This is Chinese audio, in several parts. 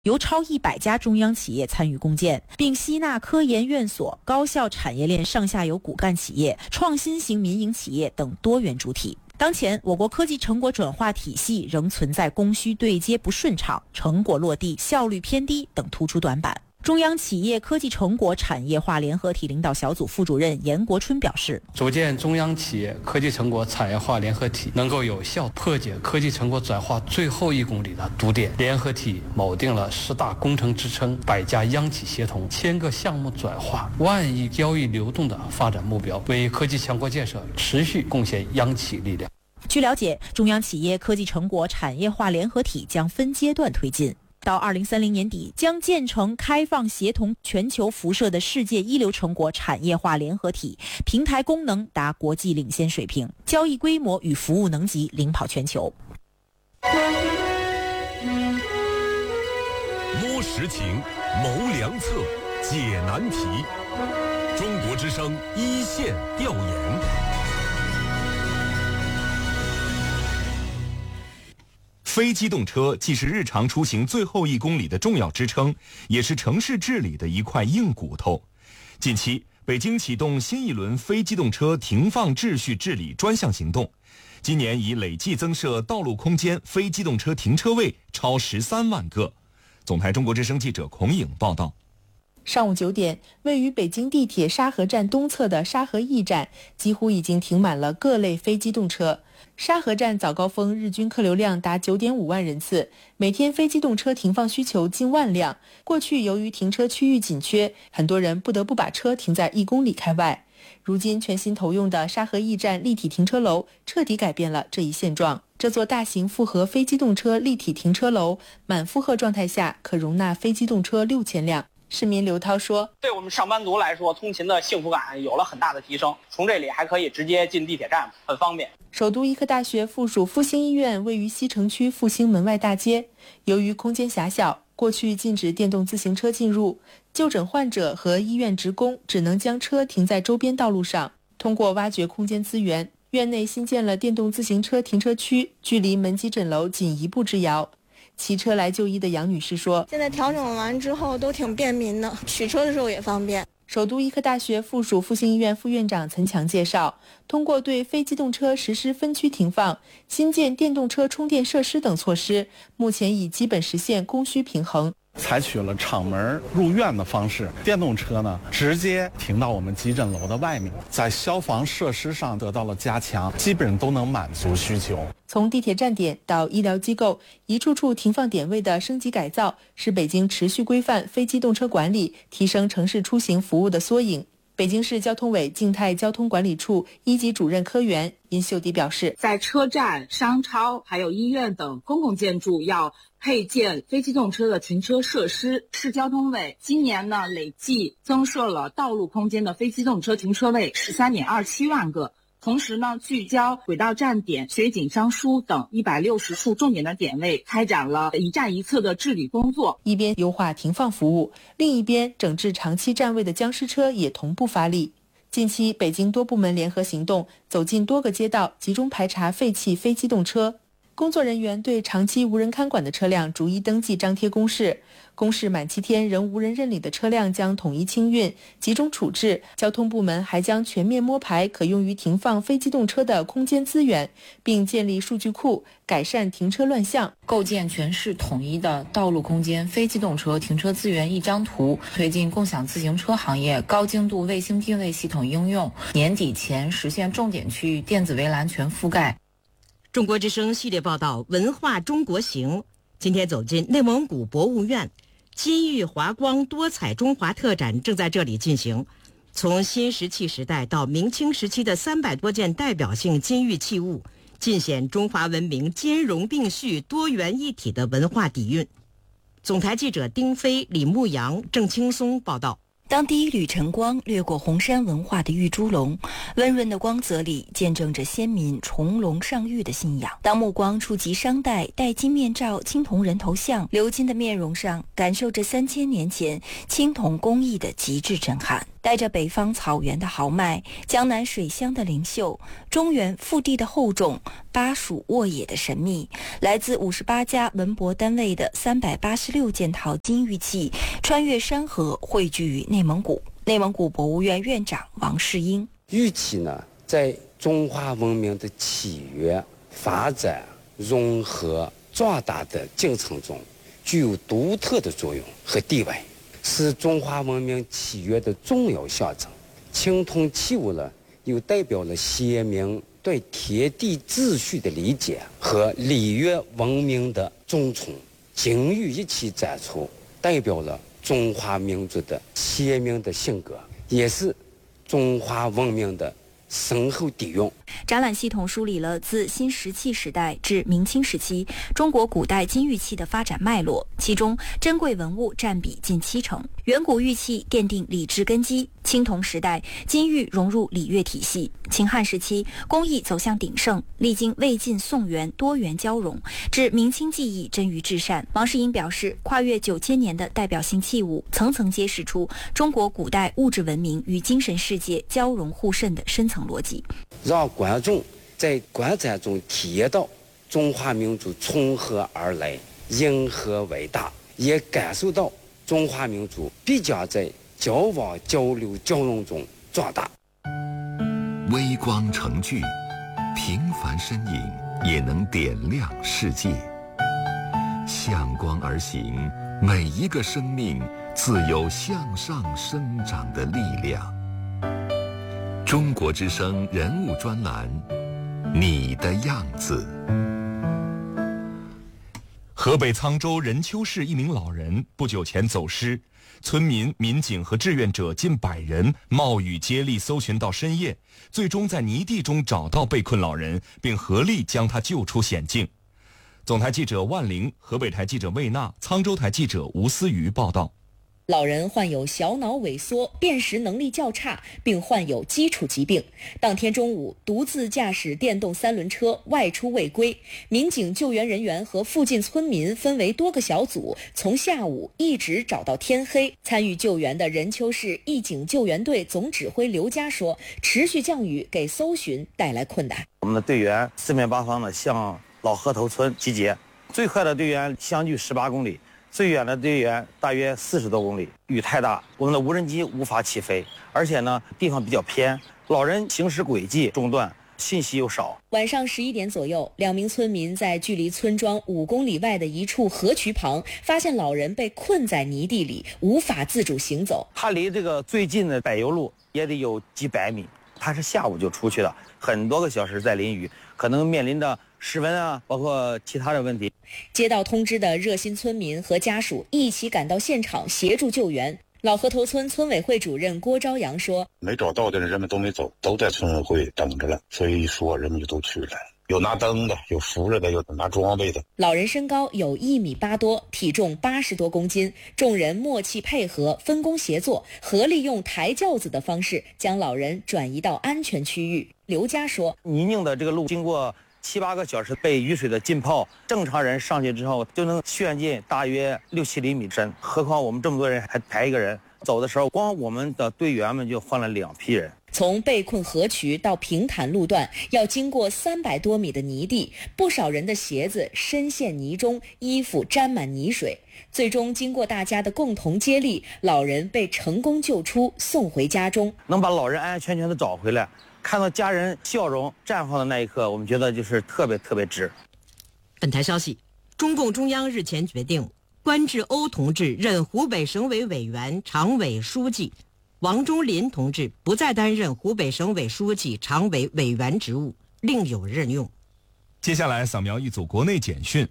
由超100家中央企业参与共建，并吸纳科研院所、高校产业链上下游骨干企业、创新型民营企业等多元主体。当前，我国科技成果转化体系仍存在供需对接不顺畅、成果落地效率偏低等突出短板。中央企业科技成果产业化联合体领导小组副主任严国春表示， 组建中央企业科技成果产业化联合体，能够有效破解科技成果转化最后1公里的堵点。联合体锚定了10大工程支撑、100家央企协同、1000个项目转化、10000亿交易流动的发展目标，为科技强国建设持续贡献央企力量。 据了解，中央企业科技成果产业化联合体将分阶段推进。到2030年底，将建成开放协同全球辐射的世界一流成果产业化联合体，平台功能达国际领先水平，交易规模与服务能级领跑全球。 摸实情，谋良策，解难题。中国之声一线调研。非机动车既是日常出行最后1公里的重要支撑，也是城市治理的一块硬骨头。近期，北京启动新一轮非机动车停放秩序治理专项行动，今年已累计增设道路空间非机动车停车位超13万个。总台中国之声记者孔颖报道。 上午9点，位于北京地铁沙河站东侧的沙河驿站几乎已经停满了各类非机动车。沙河站早高峰日均客流量达 9.5 万人次，每天非机动车停放需求近万辆。过去由于停车区域紧缺，很多人不得不把车停在1公里开外。如今全新投用的沙河驿站立体停车楼彻底改变了这一现状。这座大型复合非机动车立体停车楼满负荷状态下可容纳非机动车6000辆。市民刘涛说， 对我们上班族来说，通勤的幸福感有了很大的提升，从这里还可以直接进地铁站，很方便。 首都医科大学附属复兴医院位于西城区复兴门外大街，由于空间狭小，过去禁止电动自行车进入，就诊患者和医院职工只能将车停在周边道路上。通过挖掘空间资源，院内新建了电动自行车停车区，距离门急诊楼仅1步之遥。骑车来就医的杨女士说， 现在调整完之后都挺便民的，取车的时候也方便。 首都医科大学附属复兴医院副院长岑强介绍，通过对非机动车实施分区停放、新建电动车充电设施等措施，目前已基本实现供需平衡。 采取了厂门入院的方式，电动车呢直接停到我们急诊楼的外面，在消防设施上得到了加强，基本都能满足需求。 从地铁站点到医疗机构，一处处停放点位的升级改造，是北京持续规范非机动车管理、提升城市出行服务的缩影。北京市交通委静态交通管理处1级主任科员殷秀迪表示， 在车站、商超还有医院等公共建筑要配建非机动车的停车设施。市交通委今年呢累计增设了道路空间的非机动车停车位 13.27 万个。同时呢，聚焦轨道站点、水井商书等160处重点的点位，开展了一站一侧的治理工作。 一边优化停放服务，另一边整治长期占位的僵尸车也同步发力。近期，北京多部门联合行动，走进多个街道，集中排查废弃非机动车。工作人员对长期无人看管的车辆逐一登记张贴公示，公示满7天仍无人认领的车辆将统一清运、集中处置。交通部门还将全面摸排可用于停放非机动车的空间资源，并建立数据库，改善停车乱象， 构建全市统一的道路空间非机动车停车资源一张图，推进共享自行车行业高精度卫星定位系统应用，年底前实现重点区域电子围栏全覆盖。 中国之声系列报道文化中国行，今天走进内蒙古博物院，金玉华光多彩中华特展正在这里进行。从新石器时代到明清时期的300多件代表性金玉器物，尽显中华文明兼容并蓄、多元一体的文化底蕴。总台记者丁飞、李牧阳、郑青松报道。 当第一缕晨光掠过红山文化的玉猪笼，温润的光泽里见证着先民重龙上玉的信仰。当目光触及商代戴金面罩青铜人头像，鎏金的面容上感受着3000年前青铜工艺的极致震撼。带着北方草原的豪迈，江南水乡的灵秀，中原腹地的厚重， 巴蜀沃野的神秘，来自58家文博单位的386件套金玉器穿越山河，汇聚于内蒙古。内蒙古博物院院长王世英： 玉器呢，在中华文明的起源、发展、融合、壮大的进程中，具有独特的作用和地位，是中华文明起源的重要象征。青铜器物呢，又代表了先民对天地秩序的理解和礼乐文明的尊崇。金玉一起展出，代表了中华民族的鲜明的性格，也是中华文明的深厚底蕴。 展览系统梳理了自新石器时代至明清时期中国古代金玉器的发展脉络，其中珍贵文物占比近70%。远古玉器奠定礼制根基，青铜时代金玉融入礼乐体系，秦汉时期工艺走向鼎盛，历经魏晋宋元多元交融，至明清技艺臻于至善。王世英表示，跨越9000年的代表性器物，层层揭示出中国古代物质文明与精神世界交融互渗的深层逻辑， 让观众在观展中体验到中华民族从何而来，因何为大，也感受到中华民族必将在交往交流交融中壮大。 微光成炬，平凡身影也能点亮世界。向光而行，每一个生命自有向上生长的力量。中国之声人物专栏，你的样子。 河北沧州任丘市一名老人不久前走失，村民、民警和志愿者近100人冒雨接力搜寻到深夜，最终在泥地中找到被困老人，并合力将他救出险境。总台记者万玲、河北台记者魏娜、沧州台记者吴思瑜报道。 老人患有小脑萎缩，辨识能力较差，并患有基础疾病。当天中午，独自驾驶电动3轮车外出未归。民警救援人员和附近村民分为多个小组，从下午一直找到天黑。参与救援的任丘市义警救援队总指挥刘佳说：“持续降雨给搜寻带来困难。 我们的队员四面八方的向老河头村集结，最快的队员相距18公里。”最远的队员大约40多公里，雨太大，我们的无人机无法起飞，而且呢地方比较偏，老人行驶轨迹中断，信息又少。 晚上11点左右，2名村民在距离村庄5公里外的一处河渠旁，发现老人被困在泥地里，无法自主行走。 他离这个最近的柏油路也得有几百米，他是下午就出去了，很多个小时在淋雨，可能面临着室温啊，包括其他的问题。 接到通知的热心村民和家属一起赶到现场协助救援。老河头村村委会主任郭朝阳说：“ 没找到的人们都没走，都在村委会等着了，所以说人们就都去了。有拿灯的，有扶着的，有拿装备的。” 老人身高有1.8米多，体重80多公斤，众人默契配合，分工协作，合力用抬轿子的方式将老人转移到安全区域。刘佳说：“ 泥泞的这个路经过7、8个小时被雨水的浸泡，正常人上去之后就能陷进大约6、7厘米深，何况我们这么多人还排一个人。走的时候，光我们的队员们就换了2批人。 从被困河渠到平坦路段，要经过300多米的泥地，不少人的鞋子深陷泥中，衣服沾满泥水。最终经过大家的共同接力，老人被成功救出，送回家中。 能把老人安安全全的找回来，看到家人笑容绽放的那一刻，我们觉得就是特别值。 本台消息，中共中央日前决定关志欧同志任湖北省委委员、常委书记，王忠林同志不再担任湖北省委书记、常委委员职务，另有任用。 接下来扫描一组国内简讯。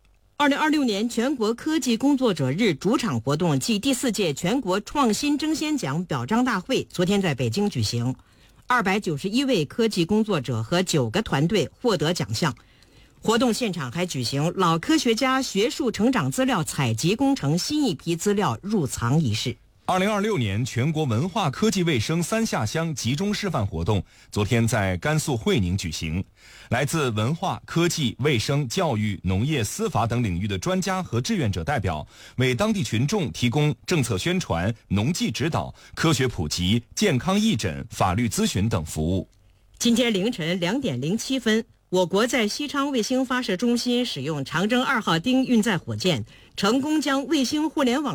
2026年全国科技工作者日主场活动暨第4届全国创新争先奖表彰大会昨天在北京举行。291位科技工作者和9个团队获得奖项。活动现场还举行老科学家学术成长资料采集工程新一批资料入藏仪式。 2026年全国文化科技卫生3下乡集中示范活动昨天在甘肃会宁举行。来自文化、科技、卫生、教育、农业、司法等领域的专家和志愿者代表，为当地群众提供政策宣传、农技指导、科学普及、健康义诊、法律咨询等服务。 今天凌晨2点07分， 我国在西昌卫星发射中心使用长征2号丁运载火箭，成功将卫星互联网